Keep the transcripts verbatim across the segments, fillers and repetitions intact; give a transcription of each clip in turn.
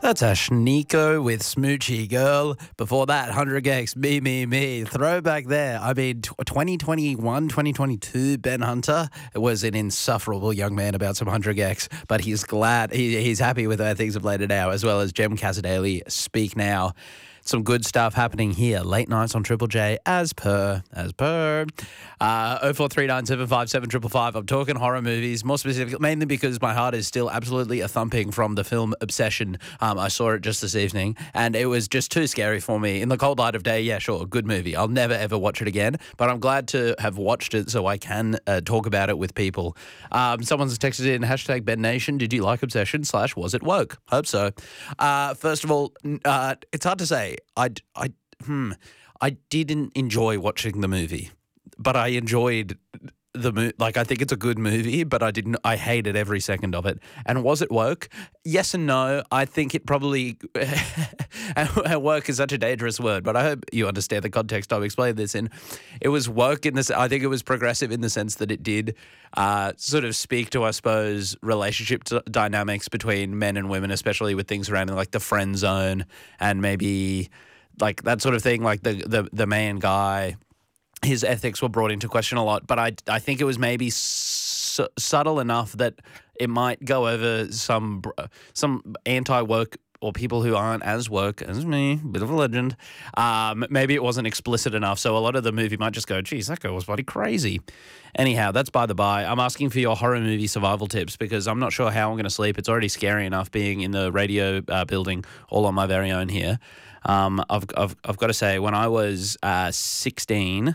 That's Ash Nico with Smoochy Girl. Before that, one hundred Gex, Me, Me, Me. Throwback there. I mean, twenty twenty-one, twenty twenty-two, Ben Hunter was an insufferable young man about some one hundred Gex, but he's glad, he, he's happy with where things have landed now, as well as Jem Casadali, Speak Now. Some good stuff happening here. Late nights on Triple J, as per, as per. Uh, oh four three nine seven five seven five five. I'm talking horror movies, more specifically, mainly because my heart is still absolutely a thumping from the film Obsession. Um, I saw it just this evening, and it was just too scary for me. In the cold light of day, yeah, sure, good movie. I'll never, ever watch it again, but I'm glad to have watched it so I can uh, talk about it with people. Um, someone's texted in, hashtag Ben Nation, did you like Obsession slash was it woke? Hope so. Uh, first of all, uh, it's hard to say. I, I, hmm, I didn't enjoy watching the movie, but I enjoyed the movie. Like, I think it's a good movie, but I didn't, I hated every second of it. And was it woke? Yes and no. I think it probably, woke is such a dangerous word, but I hope you understand the context I've explained this in. It was woke in this, I think it was progressive in the sense that it did uh, sort of speak to, I suppose, relationship t- dynamics between men and women, especially with things around like the friend zone and maybe like that sort of thing, like the, the, the man guy. His ethics were brought into question a lot, but I, I think it was maybe su- subtle enough that it might go over some some anti-woke or people who aren't as woke as me, bit of a legend. Um, maybe it wasn't explicit enough, so a lot of the movie might just go, geez, that girl was bloody crazy. Anyhow, that's by the by. I'm asking for your horror movie survival tips because I'm not sure how I'm going to sleep. It's already scary enough being in the radio uh, building all on my very own here. Um, I've, I've, I've got to say, when I was uh, sixteen, uh,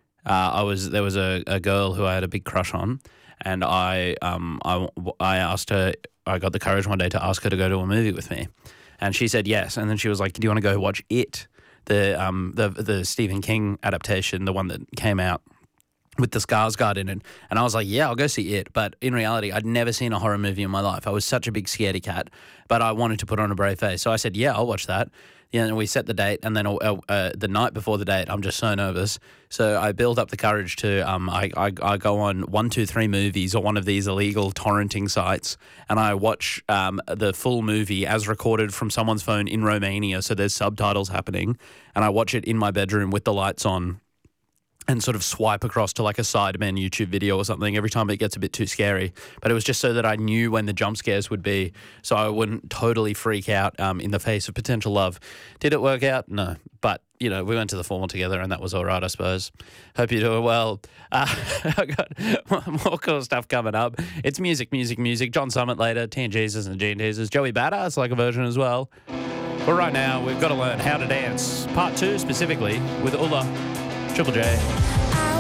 I was there was a, a girl who I had a big crush on, and I um I, I asked her, I got the courage one day to ask her to go to a movie with me, and she said yes, and then she was like, "Do you want to go watch It, the um the the Stephen King adaptation, the one that came out with the Skarsgård in it?" And I was like, yeah, I'll go see It. But in reality, I'd never seen a horror movie in my life. I was such a big scaredy cat, but I wanted to put on a brave face. So I said, yeah, I'll watch that. Yeah, and we set the date, and then uh, uh, the night before the date, I'm just so nervous. So I build up the courage to, um, I, I, I go on one, two, three movies or one of these illegal torrenting sites, and I watch um, the full movie as recorded from someone's phone in Romania, so there's subtitles happening, and I watch it in my bedroom with the lights on, and sort of swipe across to like a Sidemen YouTube video or something every time it gets a bit too scary. But it was just so that I knew when the jump scares would be, so I wouldn't totally freak out um, in the face of potential love. Did it work out? No. But, you know, we went to the formal together and that was all right, I suppose. Hope you're doing well. Uh, I've got more cool stuff coming up. It's music, music, music. John Summit later, Teen Jesus and Gene Jesus. Joey Badass, like a version as well. But right now, we've got to learn how to dance. Part two, specifically, with Ulla. Triple J.